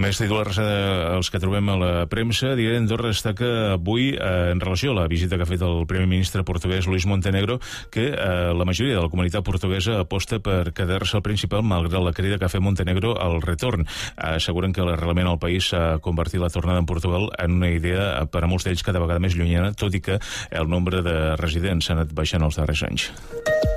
Més titulars els que trobem a la premsa. Diari Andorra destaca avui, en relació a la visita que ha fet el primer ministre portuguès Luís Montenegro, que la majoria de la comunitat portuguesa aposta per quedar-se al Principat malgrat la crida que ha fet Montenegro al retorn. Asseguren que l'arrelament al país s'ha convertit la tornada en Portugal en una idea per a molts d'ells cada vegada més llunyana, tot i que el nombre de residents s'ha anat baixant els darrers anys.